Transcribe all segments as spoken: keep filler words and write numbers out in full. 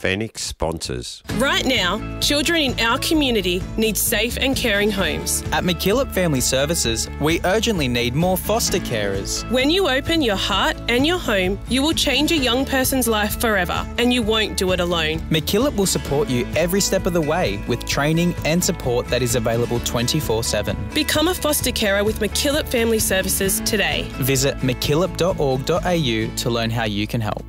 Phoenix sponsors. Right now, children in our community need safe and caring homes. At McKillop Family Services, we urgently need more foster carers. When you open your heart and your home, you will change a young person's life forever, and you won't do it alone. McKillop will support you every step of the way with training and support that is available twenty-four seven. Become a foster carer with McKillop Family Services today. Visit mckillop dot org dot a u to learn how you can help.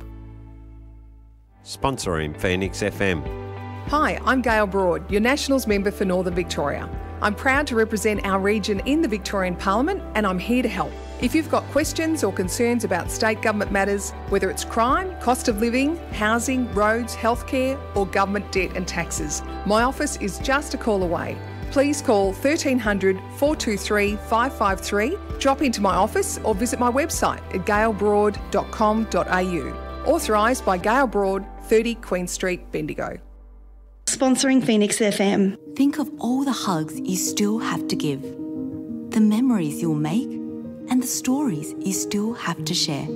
Sponsoring Phoenix F M. Hi, I'm Gail Broad, your Nationals member for Northern Victoria. I'm proud to represent our region in the Victorian Parliament, and I'm here to help. If you've got questions or concerns about state government matters, whether it's crime, cost of living, housing, roads, healthcare, or government debt and taxes, my office is just a call away. Please call thirteen hundred, four two three, five five three, drop into my office or visit my website at gail broad dot com dot a u. Authorised by Gail Broad, thirty Queen Street, Bendigo. Sponsoring Phoenix F M. Think of all the hugs you still have to give, the memories you'll make, and the stories you still have to share.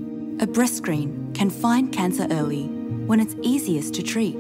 A breast screen can find cancer early when it's easiest to treat,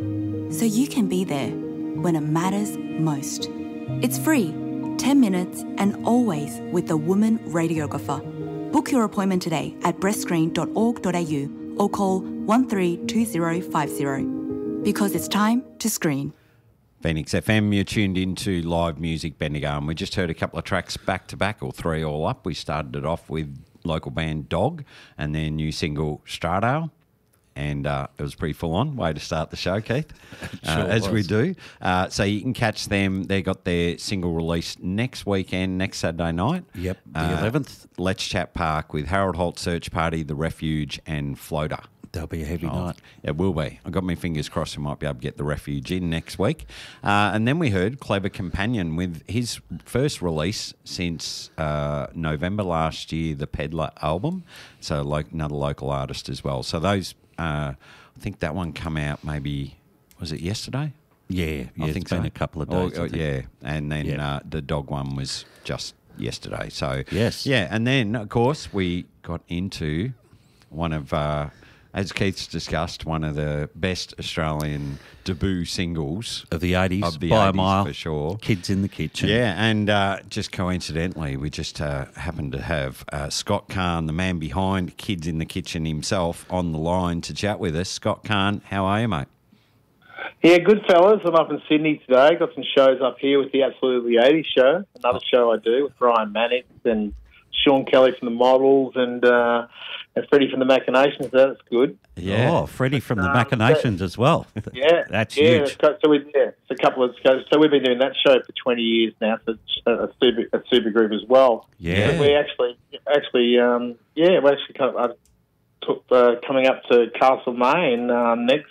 so you can be there when it matters most. It's free, ten minutes, and always with a woman radiographer. Book your appointment today at breast screen dot org dot a u or call one three two zero five zero, because it's time to screen. Phoenix F M, you're tuned into live music Bendigo, and we just heard a couple of tracks back to back, or three all up. We started it off with local band Dog and their new single Stradale, and uh, it was pretty full on way to start the show, Keith, uh, sure as was. we do. Uh, so you can catch them. They got their single release next weekend, next Saturday night. Yep, the uh, eleventh. Let's Chat Park with Harold Holt Search Party, The Refuge, and Floater. That'll be a heavy Oh, night. It will be. I've got my fingers crossed we might be able to get The Refuge in next week. Uh, and then we heard Clever Companion with his first release since uh, November last year, the Peddler album. So like another local artist as well. So those, uh, I think that one come out maybe, was it yesterday? Yeah, yeah, I think it's been so. a couple of Or- days. I or- think. yeah, and then Yeah. uh, the Dog one was just yesterday. So Yes. yeah, and then of course we got into one of, uh, as Keith's discussed, one of the best Australian debut singles Of the eighties, of the by a eighties mile, for sure. Kids in the Kitchen. Yeah, and uh, just coincidentally, we just uh, happened to have uh, Scott Kahn, the man behind Kids in the Kitchen himself, on the line to chat with us. Scott Kahn, how are you, mate? Yeah, good fellas. I'm up in Sydney today. Got some shows up here with the Absolutely eighties show, another show I do with Brian Mannix and Sean Kelly from the Models and uh, and Freddie from the Machinations. That's good. Yeah. Oh, Freddie from the Um, Machinations as well. Yeah, That's yeah, huge. it's got- So we yeah, it's a couple of so we've been doing that show for twenty years now. So it's a, a super a super group as well. Yeah. But we actually actually um, yeah we're actually kind of, uh, took, uh, coming up to Castlemaine uh, next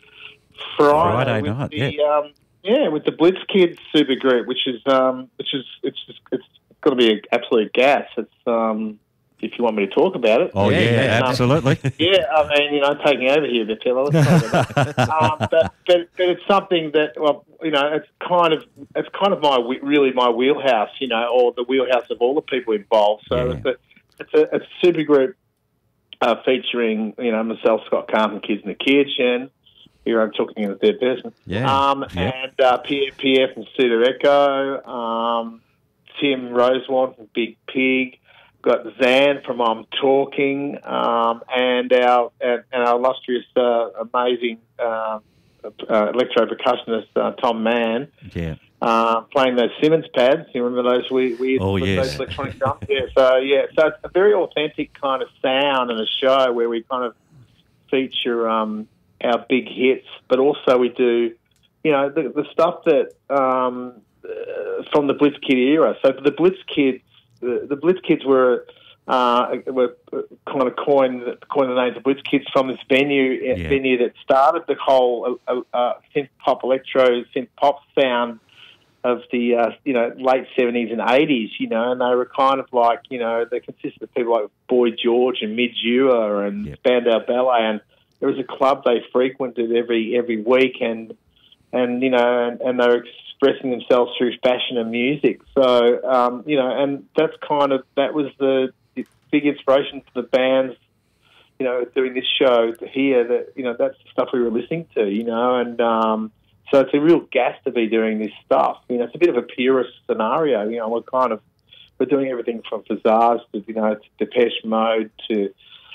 Friday, Friday with night, the, yeah. Um, yeah, with the Blitz Kids super group, which is um, which is it's just, it's got to be an absolute gas. It's um, if you want me to talk about it. Oh, yeah, yeah, Um, absolutely. yeah, I mean, you know, taking over here a bit, fella. Let's talk about that. um, but, but but it's something that, well, you know, it's kind of it's kind of my whe- really my wheelhouse, you know, or the wheelhouse of all the people involved. So Yeah. it's a it's a, it's a super group uh, featuring, you know, myself, Scott Kahn from Kids in the Kitchen. Here I'm talking in the third person. Yeah. Um, Yep. and uh, P- PF from Cedar Echo. Um, Tim Rosewarne from Big Pig. Got Zan from I'm Talking, um, and our and, and our illustrious, uh, amazing uh, uh, electro percussionist uh, Tom Mann, Yeah. uh, playing those Simmons pads. You remember those weird, weird Oh, those yes. electronic drums? Yeah. So yeah, so it's a very authentic kind of sound and a show where we kind of feature um, our big hits, but also we do, you know, the, the stuff that um, uh, from the Blitz Kid era. So for the Blitz Kids. The, the Blitz Kids were uh, were kind of coined coined the names of Blitz Kids from this venue Yeah. venue that started the whole uh, uh, synth pop electro synth pop sound of the uh, you know late seventies and eighties. You know, and they were kind of like you know they consisted of people like Boy George and Midge Ure and Yep. Spandau Ballet, and there was a club they frequented every every week, and and you know and, and they were expressing themselves through fashion and music. So, um, you know, and that's kind of, that was the big inspiration for the bands you know, doing this show here, that, you know, that's the stuff we were listening to, you know, and um, so it's a real gas to be doing this stuff. You know, it's a bit of a purist scenario. You know, we're kind of, we're doing everything from Fazaz to, you know, to Depeche Mode to,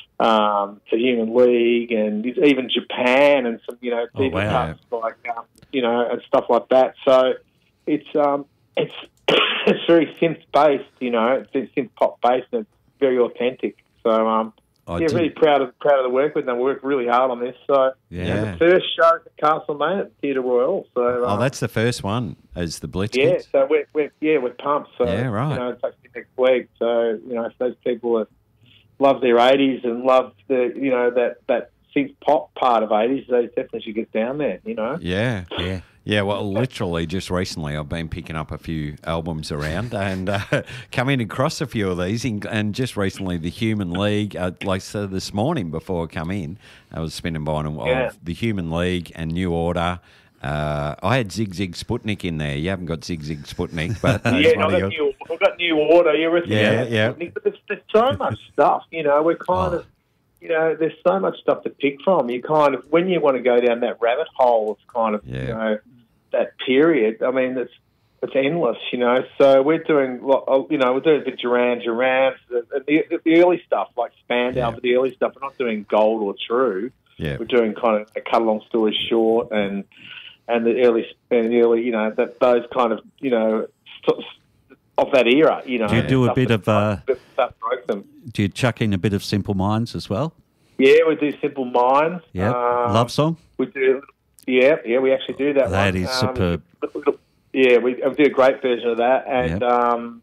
um, to Human League and even Japan and some, you know, Oh, deeper wow. cuts like, um, you know, and stuff like that. So it's, um, it's, it's very synth based, you know, it's synth pop based and it's very authentic. So, um, I yeah, did- really proud of proud of the work with them. We worked really hard on this. So, Yeah. you know, the first show at Castlemaine at Theatre Royal. So, Oh, um, that's the first one, as the Blitz yeah. Kids? So we're, we're yeah we're pumped. So Yeah, right. You know, it's actually next week. So you know, if those people that love their eighties and love the you know that that synth pop part of eighties, they definitely should get down there. You know. Yeah. Yeah. Yeah, well, literally just recently I've been picking up a few albums around and uh, coming across a few of these. in- And just recently, the Human League, uh, like so this morning before I come in, I was spinning by them of Yeah. the Human League and New Order. Uh, I had Zig Zig Sputnik in there. You haven't got Zig Zig Sputnik, but uh, Yeah, it's I've one of got, your- new, I've got new order. You're with me. Yeah, yeah. But there's, there's so much stuff, you know. We're kind Oh. of, you know, there's so much stuff to pick from. You kind of, when you want to go down that rabbit hole, it's kind of, Yeah. you know, that period. I mean, it's it's endless, you know. So we're doing, lo- you know, we're doing the Duran Duran, the, the, the early stuff like Spandau, Yeah. but the early stuff. We're not doing Gold or True. Yeah. We're doing kind of a cut a long story short and and the early and the early, you know, that those kind of, you know, st- of that era, you know. Do you do a stuff bit that- of, uh, that stuff broke them. Do you chuck in a bit of Simple Minds as well? Yeah, we do Simple Minds. Yeah. Um, Love song? We do. Yeah, yeah, we actually do that. That one. is Um, superb. Yeah, we, we do a great version of that, and Yep. um,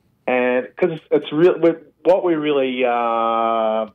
and because it's, it's real. We're, what we really uh,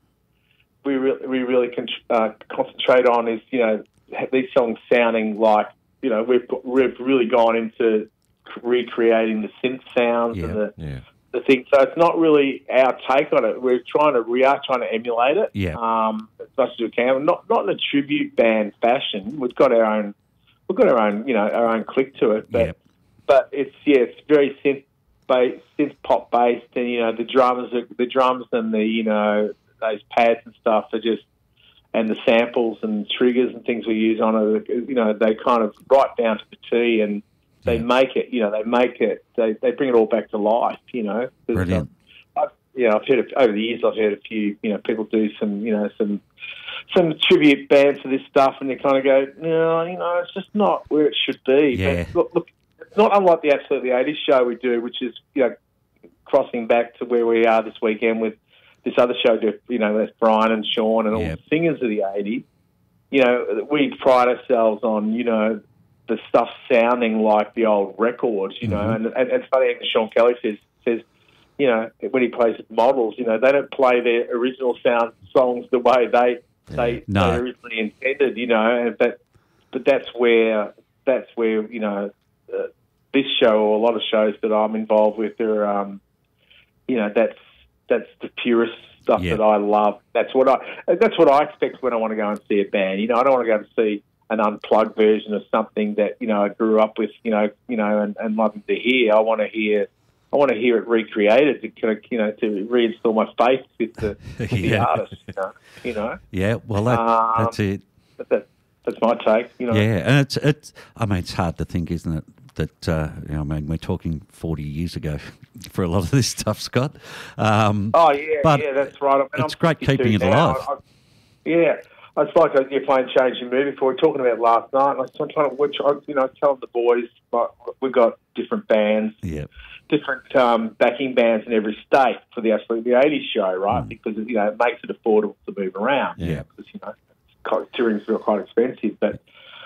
we really we really con- uh, concentrate on is, you know, these songs sounding like, you know, we've we've really gone into recreating the synth sounds Yeah. and the Yeah. the thing. So it's not really our take on it. We're trying to we are trying to emulate it. Yeah. Um, as much as we can. Not not in a tribute band fashion. We've got our own. We've got our own. You know, our own click to it. But Yep. but it's yeah, it's very synth based, synth pop based, and you know the drums, are, the drums and the you know those pads and stuff are just. And the samples and triggers and things we use on it, you know, they kind of right down to the T, and they Yeah. make it, you know, they make it, they, they bring it all back to life, you know. There's, Brilliant. um, I've, you know, I've heard, over the years, I've heard a few, you know, people do some, you know, some some tribute bands to this stuff, and they kind of go, no, you know, it's just not where it should be. Yeah. But look, look, it's not unlike the Absolutely eighties show we do, which is, you know, crossing back to where we are this weekend with this other show, you know, that's Brian and Sean and all Yep. the singers of the eighties. You know, we pride ourselves on, you know, the stuff sounding like the old records, you know, Mm-hmm. and, and it's funny, Sean Kelly says, says, you know, when he plays with models, you know, they don't play their original sound songs the way they they, No. they originally intended, you know, and but but that's where that's where you know uh, this show or a lot of shows that I'm involved with, are, um, you know, that's that's the purest stuff Yeah. that I love. That's what I that's what I expect when I want to go and see a band. You know, I don't want to go and see an unplugged version of something that, you know, I grew up with, you know, you know, and, and loving to hear. I want to hear I want to hear it recreated to kind of, you know, to reinstall my faith with the, with the Yeah. artist. You know, you know. Yeah, well, that, Um, that's it. But that, that's my take. You know. Yeah, and it's it's. I mean, it's hard to think, isn't it? That uh, you know, I mean, we're talking forty years ago for a lot of this stuff, Scott. Um, Oh yeah, but yeah, that's right. And it's I'm great fifty-two keeping it now. alive. I, I, yeah, it's like a, you're playing changing movie. For we were talking about last night, and I was trying to, which I, you know, telling the boys, like, we've got different bands, yeah, different um, backing bands in every state for the Absolutely eighties show, right? Mm. Because you know it makes it affordable to move around. Yeah. because you know quite, touring's quite expensive, but.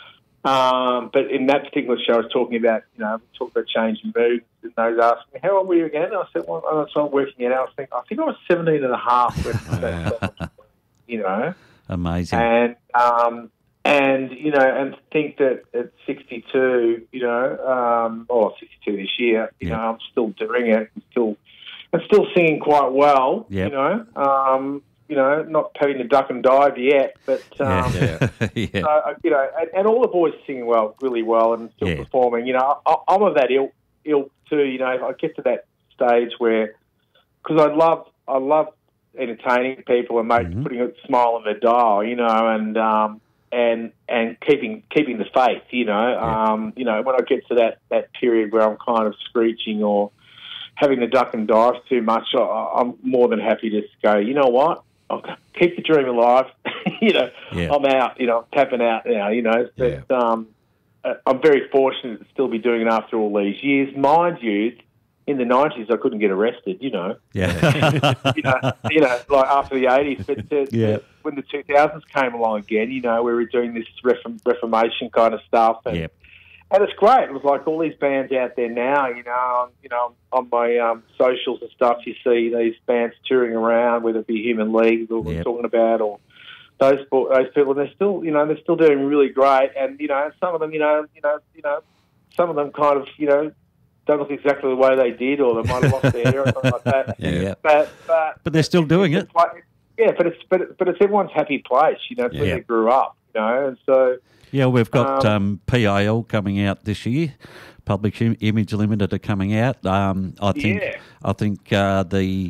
Um, but in that particular show, I was talking about, you know, we talked about changing moods, and they was asking me, how old were you again? And I said, well, I was working it out. I was thinking, I think I was seventeen and a half, when that song, you know. amazing. And, um, and, you know, and think that at sixty-two, you know, um, or sixty-two this year, you Yeah. know, I'm still doing it. I'm still, I'm still singing quite well, Yep. you know. Um, you know, not having to duck and dive yet, but, um, yeah, yeah. so, uh, you know, and, and all the boys singing well, really well, and still Yeah. performing. You know, I, I'm of that ilk, ilk too. You know, if I get to that stage where, because I love, I love entertaining people and make, Mm-hmm. putting a smile on the dial, you know, and um, and and keeping keeping the faith, you know. Yeah. Um, you know, when I get to that, that period where I'm kind of screeching or having to duck and dive too much, I, I'm more than happy to just go, you know what, I'll keep the dream alive. you know, Yeah. I'm out, you know, I'm tapping out now, you know. But, Yeah. um, I'm very fortunate to still be doing it after all these years. Mind you, in the nineties, I couldn't get arrested, you know. Yeah. you know, you know, like after the eighties. But uh, Yeah. when the two thousands came along again, you know, we were doing this reform, reformation kind of stuff. And, Yep. and it's great. It was like all these bands out there now, you know, on, you know, on my um, socials and stuff, you see these bands touring around, whether it be Human League that we're Yep. talking about or those those people. They're still, you know, they're still doing really great. And, you know, some of them, you know, you know, you know, some of them kind of, you know, don't look exactly the way they did, or they might have lost their hair or something like that. Yeah. But, but But they're still doing it. it's like- yeah, but it's but, it- but it's everyone's happy place, you know. It's where Yeah. they grew up, you know, and so Yeah, we've got Um, um, P I L coming out this year. Public Im- Image Limited are coming out. Um, I think. Yeah. I think uh, the.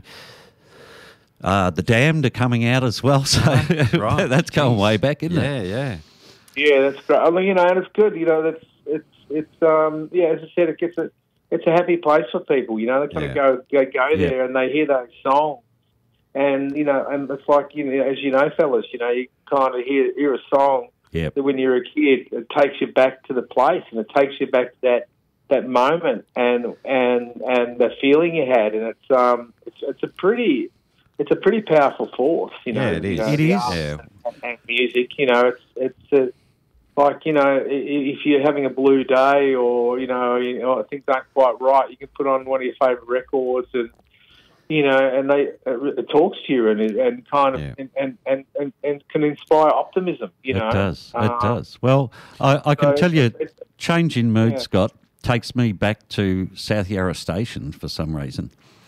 Uh, the Damned are coming out as well, so Right. that's going Jeez. way back, isn't yeah, it? yeah. yeah, that's great. I mean, you know, and it's good, you know. That's it's it's um yeah, as I said, it gets a it's a happy place for people, you know. They kind Yeah. of go go go Yeah. there and they hear those songs, and you know, and it's like you know, as you know, fellas, you know, you kind of hear hear a song Yep. that when you're a kid, it takes you back to the place and it takes you back to that that moment and and and the feeling you had, and it's um it's it's a pretty it's a pretty powerful force, you know. Yeah, it is. you know, It the is. art Yeah. And, and music, you know, it's it's a, like you know, i- if you're having a blue day or you know, you know things aren't quite right, you can put on one of your favourite records and. You know, and they it talks to you and and kind of Yeah. and, and, and, and, and can inspire optimism. You know, It does. It Um, does. Well, I, I can so tell you, it's- it's- change in mood, yeah. Scott, takes me back to South Yarra Station for some reason.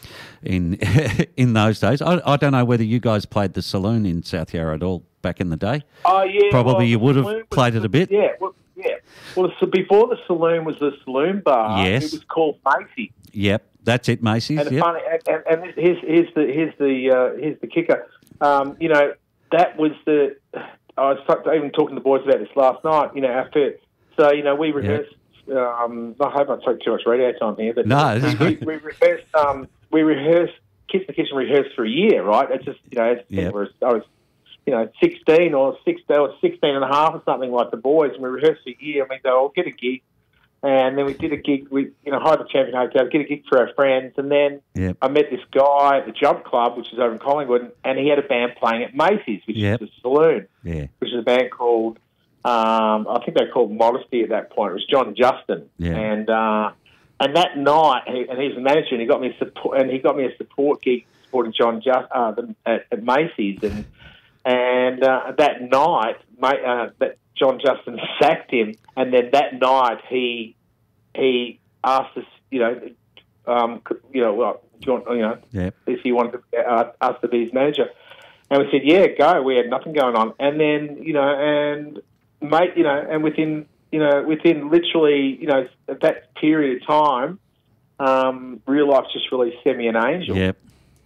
In in those days, I, I don't know whether you guys played the saloon in South Yarra at all back in the day. Oh yeah, Probably well, you would have the saloon played was- it a bit. Yeah, well, yeah. Well, so before the saloon was the saloon bar. Yes. It was called Macy's. Yep, that's it, Macy's. And the Yep. funny, and, and, and here's here's the here's the uh, here's the kicker. Um, you know, that was the. I was talk- even talking to the boys about this last night. You know, after so you know we rehearsed. Um, I hope I don't take too much radio time here, but No, this is we, good. we rehearsed. Um, we rehearsed. Kids in the Kitchen rehearsed for a year, right? It's just you know, it's, Yep. I was, I was you know sixteen or sixteen or sixteen and a half or something like the boys, and we rehearsed for a year. And we go, "I'll get a gig." And then we did a gig, we you know, hired the Champion Hotel, get a gig for our friends, and then Yep. I met this guy at the Jump Club, which is over in Collingwood, and he had a band playing at Macy's, which Yep. is the saloon, Yeah. which is a band called, um, I think they called Modesty at that point. It was John Justin, Yeah. and uh, and that night, he, and he's the manager, and he got me a support, and he got me a support gig supporting John Just uh, the, at, at Macy's, and and uh, that night, mate, uh, that John Justin sacked him, and then that night he he asked us, you know, um, you know, well, do you want, you know, Yep. if he wanted to, uh, us to be his manager, and we said, yeah, go. We had nothing going on, and then you know, and mate, you know, and within you know, within literally, you know, at that period of time, um, Real Life just released "Send Me an Angel," Yep.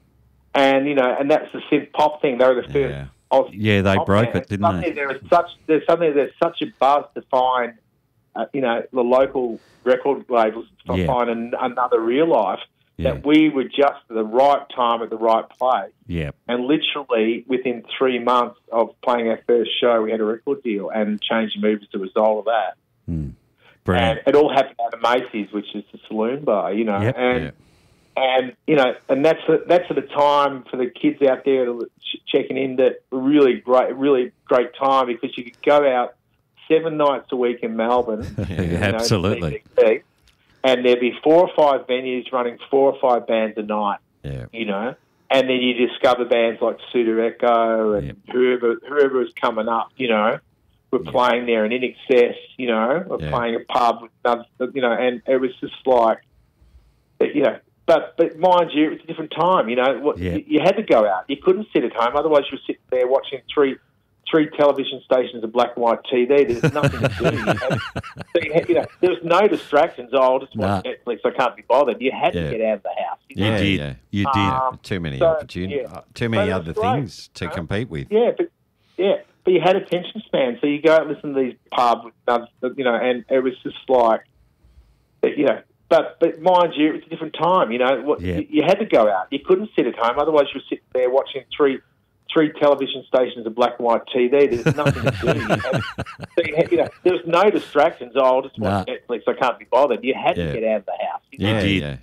and you know, and that's the synth pop thing. They were the first. Yeah. Aussie Yeah, they pop broke band. it, didn't Suddenly they? There was such there's suddenly there's such a buzz to find, uh, you know, the local record labels to Yeah. find an, another Real Life. Yeah. That we were just at the right time at the right place, Yep. and literally within three months of playing our first show, we had a record deal and changed moves as a result of that. Mm. Brilliant. And it all happened at Macy's, which is the saloon bar, you know. Yep. And Yeah. and you know, and that's a, that's at a time for the kids out there to ch- checking in that really great, really great time because you could go out seven nights a week in Melbourne. you know, Absolutely. C B C, and there'd be four or five venues running four or five bands a night. Yeah. You know, and then you discover bands like Suda Echo and Yep. whoever whoever was coming up. You know, were playing there, and In Excess. You know, were Yeah. playing a pub. With another, you know, and it was just like, you know. But but mind you, it was a different time. You know, what, Yeah. you, you had to go out. You couldn't sit at home, otherwise you were sitting there watching three three television stations of black and white T V. There's nothing to do. You, had, so you, had, you know, there was no distractions. Oh, I'll just watch Nah. Netflix. I can't be bothered. You had Yeah. to get out of the house. You Yeah, know? did. yeah. You did. Um, Too many so, opportunities. yeah. Too many But other it's great, things to you know? compete with. Yeah, but yeah, but you had attention span, so you go and listen to these pubs, you know, and it was just like, you know. But but mind you, it's a different time. You know, what Yeah. you, you had to go out. You couldn't sit at home, otherwise you were sitting there watching three three television stations of black and white T V. There's nothing to do. You, had, so you, had, you know, there was no distractions. Oh, I'll just watch Nah. Netflix. I can't be bothered. You had Yeah. to get out of the house. You You know? did. yeah.